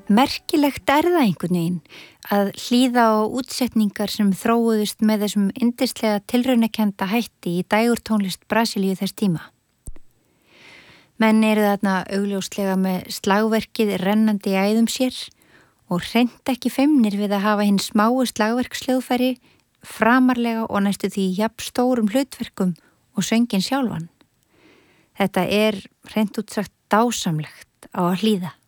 Merkilegt það einhvern veginn að hlýða á útsetningar sem þróuðust með þessum yndislega tilraunakennda hætti í dægurtónlist Brasilíu þess tíma. Menn eru þarna augljóslega með slagverkið rennandi í æðum sér og hreint ekki feimnir við að hafa hinn smáu slagverksljóðfæri framarlega og næstu því jafn stórum hlutverkum og söngin sjálfan. Þetta er hreint útsagt dásamlegt á að hlýða.